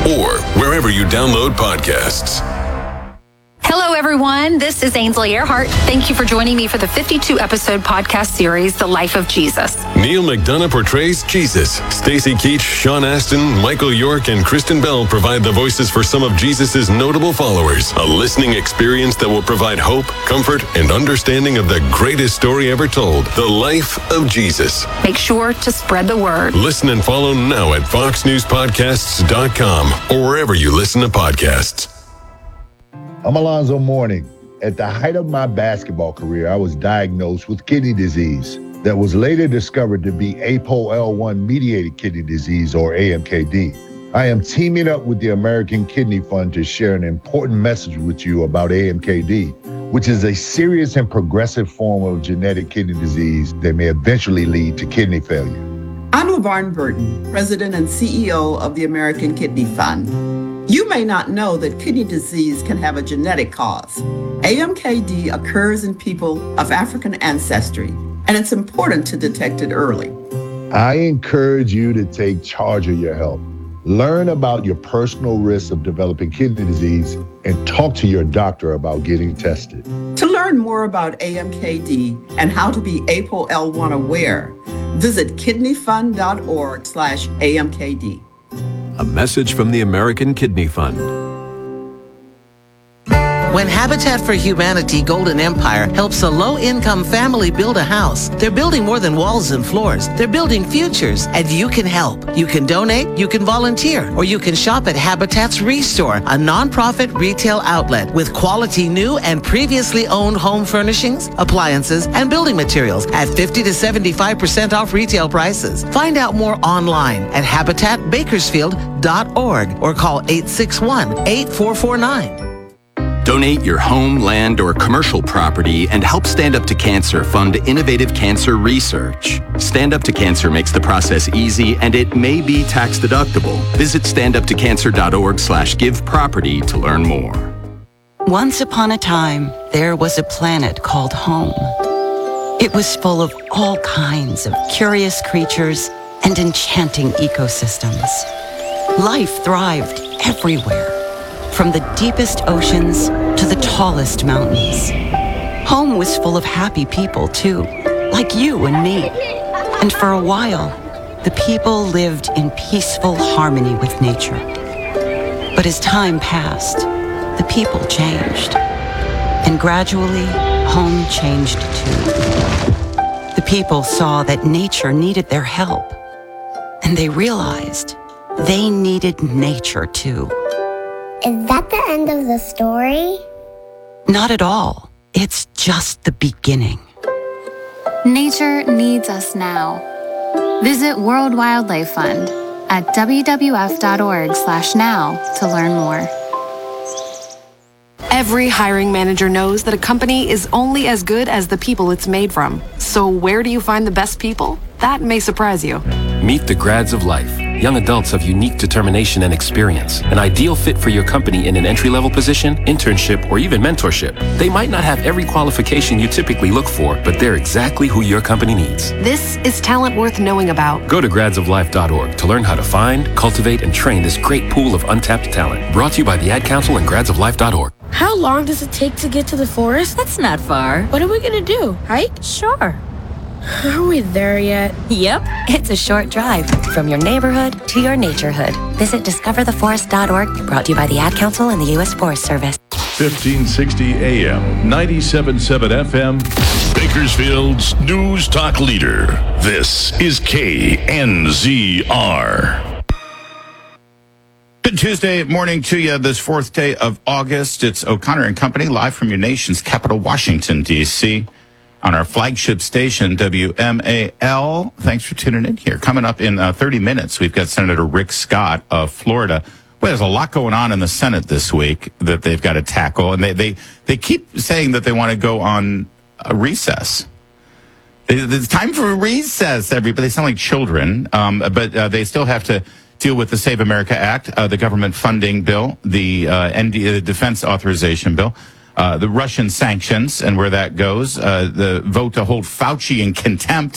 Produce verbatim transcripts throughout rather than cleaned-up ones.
or wherever you download podcasts. Hello, everyone. This is Ainsley Earhart. Thank you for joining me for the fifty-two episode podcast series, The Life of Jesus. Neil McDonough portrays Jesus. Stacy Keach, Sean Astin, Michael York, and Kristen Bell provide the voices for some of Jesus's notable followers. A listening experience that will provide hope, comfort, and understanding of the greatest story ever told, The Life of Jesus. Make sure to spread the word. Listen and follow now at fox news podcasts dot com or wherever you listen to podcasts. I'm Alonzo Mourning. At the height of my basketball career, I was diagnosed with kidney disease that was later discovered to be A P O L one mediated kidney disease, or A M K D. I am teaming up with the American Kidney Fund to share an important message with you about A M K D, which is a serious and progressive form of genetic kidney disease that may eventually lead to kidney failure. I'm LaVarn Burton, President and C E O of the American Kidney Fund. You may not know that kidney disease can have a genetic cause. A M K D occurs in people of African ancestry, and it's important to detect it early. I encourage you to take charge of your health. Learn about your personal risks of developing kidney disease and talk to your doctor about getting tested. To learn more about A M K D and how to be A P O L one aware, visit kidneyfund.org slash AMKD. A message from the American Kidney Fund. When Habitat for Humanity Golden Empire helps a low-income family build a house, they're building more than walls and floors. They're building futures, and you can help. You can donate, you can volunteer, or you can shop at Habitat's Restore, a nonprofit retail outlet with quality new and previously owned home furnishings, appliances, and building materials at fifty to seventy-five percent off retail prices. Find out more online at habitat bakersfield dot org or call eight six one, eight four four nine. Donate your home, land, or commercial property and help Stand Up to Cancer fund innovative cancer research. Stand Up to Cancer makes the process easy, and it may be tax deductible. Visit stand up to cancer dot org slash give property to learn more. Once upon a time, there was a planet called home. It was full of all kinds of curious creatures and enchanting ecosystems. Life thrived everywhere, from the deepest oceans to the tallest mountains. Home was full of happy people, too, like you and me. And for a while, the people lived in peaceful harmony with nature. But as time passed, the people changed. And gradually, home changed too. The people saw that nature needed their help. And they realized they needed nature too. Is that the end of the story? Not at all. It's just the beginning. Nature needs us now. Visit World Wildlife Fund at w w f dot org slash now to learn more. Every hiring manager knows that a company is only as good as the people it's made from. So where do you find the best people? That may surprise you. Meet the grads of life. Young adults of unique determination and experience. An ideal fit for your company in an entry-level position, internship, or even mentorship. They might not have every qualification you typically look for, but they're exactly who your company needs. This is talent worth knowing about. Go to grads of life dot org to learn how to find, cultivate, and train this great pool of untapped talent. Brought to you by the Ad Council and grads of life dot org. How long does it take to get to the forest? That's not far. What are we gonna do? Hike? Sure. Are we there yet? Yep. It's a short drive from your neighborhood to your naturehood. Visit discover the forest dot org, brought to you by the Ad Council and the U S Forest Service. fifteen sixty A M, ninety-seven point seven F M. Bakersfield's News Talk leader. This is K N Z R. Good Tuesday morning to you, this fourth day of August. It's O'Connor and Company, live from your nation's capital, Washington, D C, on our flagship station, W M A L. Thanks for tuning in here. Coming up in uh, thirty minutes, we've got Senator Rick Scott of Florida. Well, there's a lot going on in the Senate this week that they've got to tackle, and they, they, they keep saying that they want to go on a recess. It's time for a recess, everybody. They sound like children, um, but uh, they still have to deal with the Save America Act, uh, the government funding bill, the uh, N D, the defense authorization bill, uh, the Russian sanctions and where that goes, uh, the vote to hold Fauci in contempt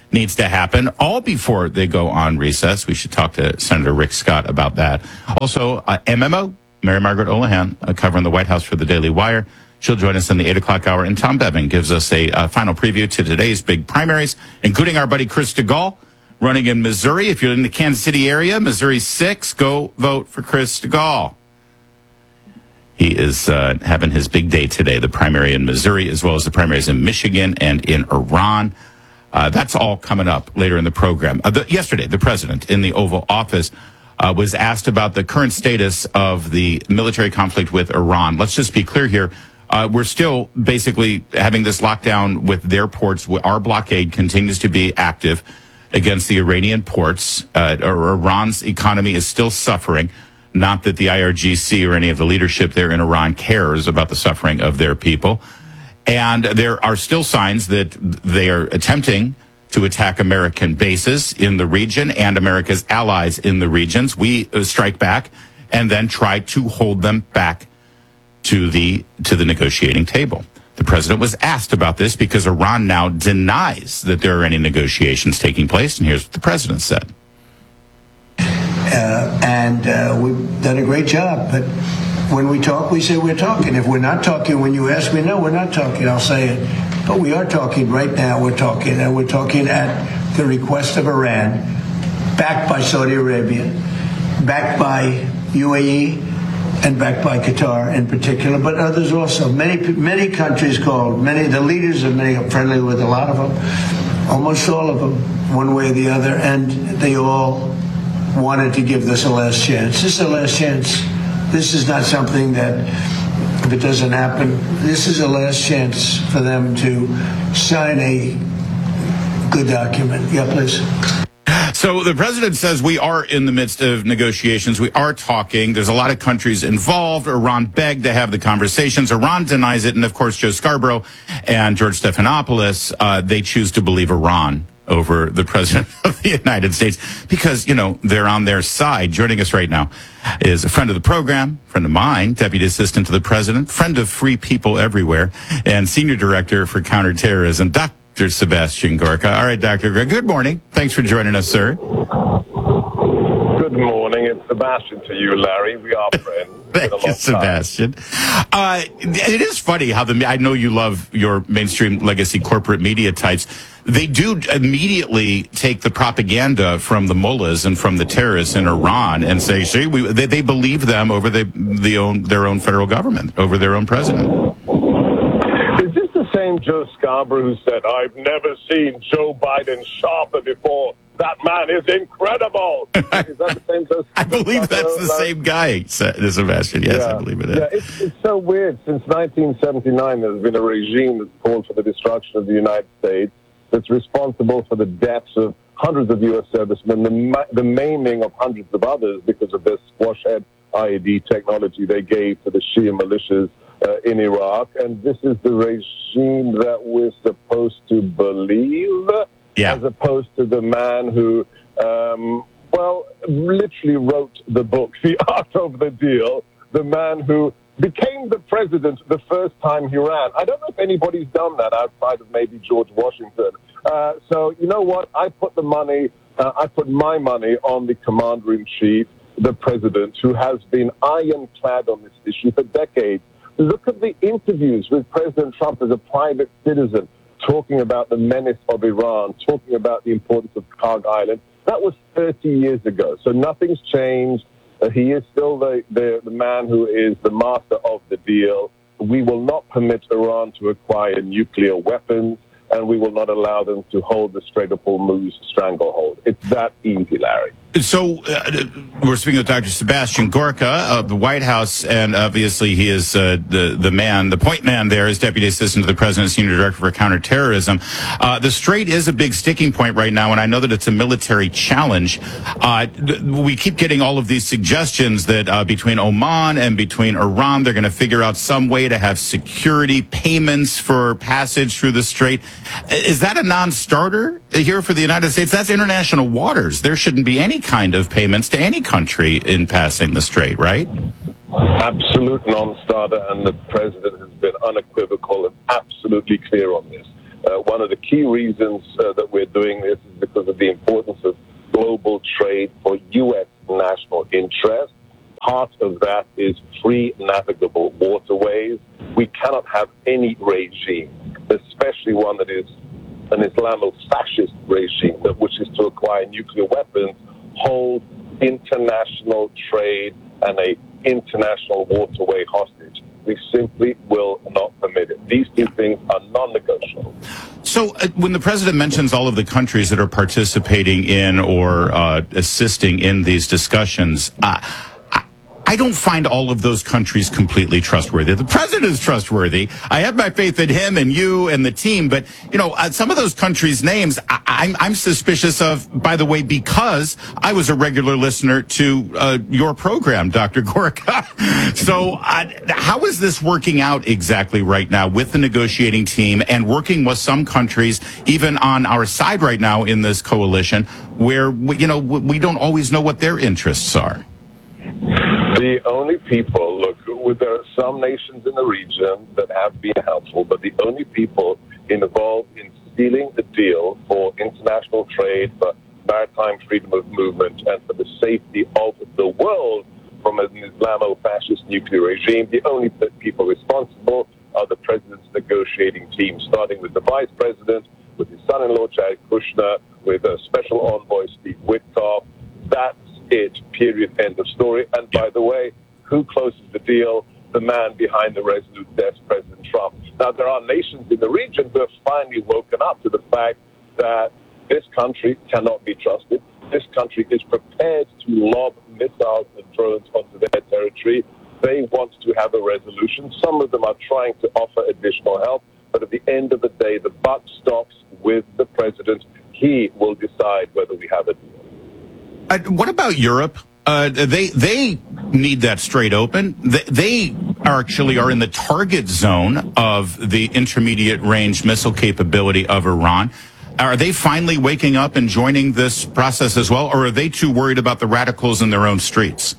needs to happen, all before they go on recess. We should talk to Senator Rick Scott about that. Also, uh, M M O, Mary Margaret Olohan, uh, covering the White House for the Daily Wire. She'll join us in the eight o'clock hour. And Tom Bevan gives us a uh, final preview to today's big primaries, including our buddy Chris DeGaulle, running in Missouri. If you're in the Kansas City area, Missouri six, go vote for Chris DeGaulle. He is uh, having his big day today, the primary in Missouri, as well as the primaries in Michigan and in Iran. Uh, that's all coming up later in the program. Uh, the, yesterday, the president in the Oval Office uh, was asked about the current status of the military conflict with Iran. Let's just be clear here. Uh, we're still basically having this lockdown with their ports. Our blockade continues to be active against the Iranian ports. Uh, Iran's economy is still suffering. Not that the I R G C or any of the leadership there in Iran cares about the suffering of their people. And there are still signs that they are attempting to attack American bases in the region and America's allies in the regions. We strike back and then try to hold them back to the to the negotiating table. The president was asked about this because Iran now denies that there are any negotiations taking place. And here's what the president said. Uh, and uh, we've done a great job. But when we talk, we say we're talking. If we're not talking, when you ask me, no, we're not talking, I'll say it. But we are talking right now. We're talking. And we're talking at the request of Iran, backed by Saudi Arabia, backed by U A E, and backed by Qatar in particular, but others also. Many many countries called, many, the leaders of many are friendly with a lot of them, almost all of them, one way or the other, and they all wanted to give this a last chance. This is a last chance. This is not something that, if it doesn't happen, this is a last chance for them to sign a good document. Yeah, please. So the president says we are in the midst of negotiations. We are talking. There's a lot of countries involved. Iran begged to have the conversations. Iran denies it. And, of course, Joe Scarborough and George Stephanopoulos, uh, they choose to believe Iran over the president of the United States because, you know, they're on their side. Joining us right now is a friend of the program, friend of mine, Deputy Assistant to the President, friend of free people everywhere, and Senior Director for Counterterrorism, Doctor Sebastian Gorka. All right, Doctor Gorka, good morning. Thanks for joining us, sir. Good morning. It's Sebastian to you, Larry. We are friends. Thank you, Sebastian. Uh, it is funny how the, I know you love your mainstream legacy corporate media types. They do immediately take the propaganda from the mullahs and from the terrorists in Iran and say, see, we, they, they believe them over the, the own, their own federal government, over their own president. Is this the same Joe Scarborough who said, I've never seen Joe Biden sharper before? That man is incredible. Is that the same Joe Scarborough? I believe that's the same guy, Sebastian. Yes, yeah. I believe it is. Yeah, it's, it's so weird. Since nineteen seventy-nine, there's been a regime that's called for the destruction of the United States, that's responsible for the deaths of hundreds of U S servicemen, the, the maiming of hundreds of others because of this squash-head I E D technology they gave to the Shia militias uh, in Iraq. And this is the regime that we're supposed to believe, yeah. as opposed to the man who, um, well, literally wrote the book, The Art of the Deal, the man who became the president the first time he ran. I don't know if anybody's done that outside of maybe George Washington. Uh, so, you know what? I put the money, uh, I put my money on the commander-in-chief, the president, who has been ironclad on this issue for decades. Look at the interviews with President Trump as a private citizen, talking about the menace of Iran, talking about the importance of Kharg Island. That was thirty years ago. So nothing's changed. Uh, he is still the, the, the man who is the master of the deal. We will not permit Iran to acquire nuclear weapons, and we will not allow them to hold the Strait of Hormuz stranglehold. It's that easy, Larry. So uh, we're speaking with Doctor Sebastian Gorka of the White House, and obviously he is uh, the the man, the point man there is Deputy Assistant to the President, Senior Director for Counterterrorism. Uh, the Strait is a big sticking point right now, and I know that it's a military challenge. Uh, we keep getting all of these suggestions that uh, between Oman and between Iran, they're going to figure out some way to have security payments for passage through the Strait. Is that a non-starter here for the United States? That's international waters. There shouldn't be any kind of payments to any country in passing the Strait, right? Absolute non-starter, and the president has been unequivocal and absolutely clear on this. Uh, one of the key reasons uh, that we're doing this is because of the importance of global trade for U S national interest. Part of that is free navigable waterways. We cannot have any regime, especially one that is an Islamo-fascist regime, that wishes to acquire nuclear weapons, hold international trade and a international waterway hostage. We simply will not permit it. These two things are non-negotiable. So uh, when the president mentions all of the countries that are participating in or uh, assisting in these discussions, uh, I don't find all of those countries completely trustworthy. The president is trustworthy. I have my faith in him and you and the team. But, you know, uh, some of those countries' names, I, I'm, I'm suspicious of, by the way, because I was a regular listener to uh, your program, Doctor Gorka. So uh, how is this working out exactly right now with the negotiating team and working with some countries, even on our side right now in this coalition, where, you know, we don't always know what their interests are? The only people, look, there are some nations in the region that have been helpful, but the only people involved in sealing the deal for international trade, for maritime freedom of movement, and for the safety of the world from an Islamo-fascist nuclear regime, the only people responsible are the president's negotiating team, starting with the vice president, with his son-in-law, Jared Kushner, with a special envoy, Steve Witkoff. That's it, period, end of story. And by the way, who closes the deal? The man behind the resolute desk, President Trump. Now, there are nations in the region who have finally woken up to the fact that this country cannot be trusted. This country is prepared to lob missiles and drones onto their territory. They want to have a resolution. Some of them are trying to offer additional help. But at the end of the day, the buck stops with the president. He will decide whether we have a deal. Uh, what about Europe? Uh, they they need that straight open. They, they are actually are in the target zone of the intermediate range missile capability of Iran. Are they finally waking up and joining this process as well, or are they too worried about the radicals in their own streets?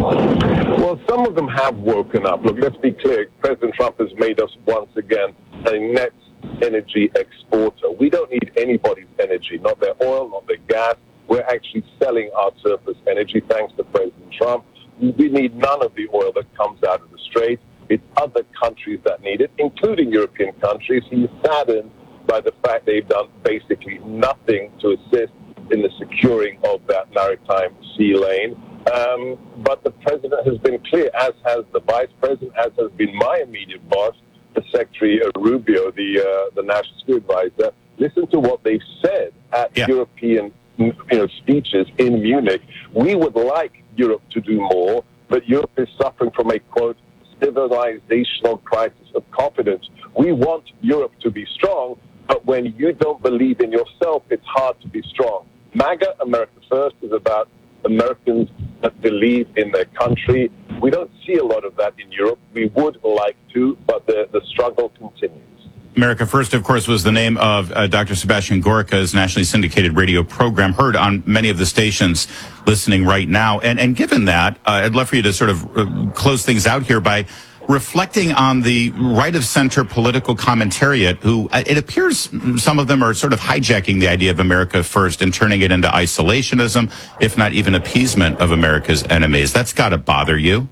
Well, some of them have woken up. Look, let's be clear. President Trump has made us once again a net energy exporter. We don't need anybody's energy, not their oil, not their gas. We're actually selling our surplus energy thanks to President Trump. We need none of the oil that comes out of the Strait. It's other countries that need it, including European countries. He's saddened by the fact they've done basically nothing to assist in the securing of that maritime sea lane. Um, but the president has been clear, as has the vice president, as has been my immediate boss, the Secretary Rubio, the uh, the National Security Advisor. Listen to what they've said at yeah. European you know, speeches in Munich. We would like Europe to do more, but Europe is suffering from a, quote, civilizational crisis of confidence. We want Europe to be strong, but when you don't believe in yourself, it's hard to be strong. MAGA, America First, is about Americans that believe in their country. We don't see a lot of that in Europe. We would like to, but the, the struggle continues. America First, of course, was the name of uh, Doctor Sebastian Gorka's nationally syndicated radio program, heard on many of the stations listening right now. And, and given that, uh, I'd love for you to sort of uh, close things out here by reflecting on the right-of-center political commentariat, who uh, it appears some of them are sort of hijacking the idea of America First and turning it into isolationism, if not even appeasement of America's enemies. That's got to bother you.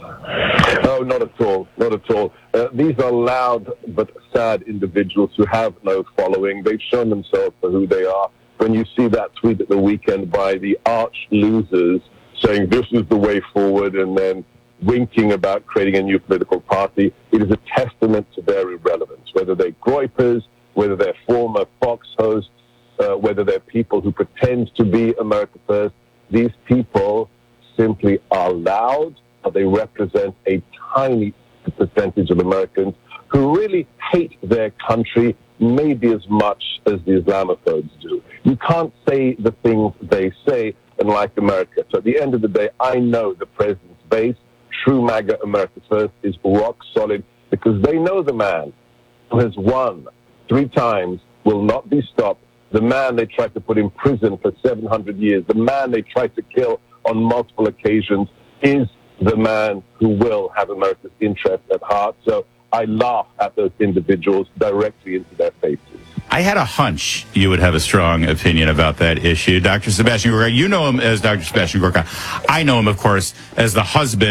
No, not at all. Not at all. Uh, these are loud but sad individuals who have no following. They've shown themselves for who they are. When you see that tweet at the weekend by the arch losers saying this is the way forward and then winking about creating a new political party, it is a testament to their irrelevance. Whether they're Groypers, whether they're former Fox hosts, uh, whether they're people who pretend to be America First, these people simply are loud, but they represent a tiny percentage of Americans who really hate their country maybe as much as the Islamophobes do. You can't say the things they say and like America. So at the end of the day, I know the president's base, true MAGA America First, is rock solid because they know the man who has won three times will not be stopped. The man they tried to put in prison for seven hundred years, the man they tried to kill on multiple occasions is the man who will have America's interest at heart. So I laugh at those individuals directly into their faces. I had a hunch you would have a strong opinion about that issue. Doctor Sebastian Gorka, you know him as Doctor Sebastian Gorka. I know him, of course, as the husband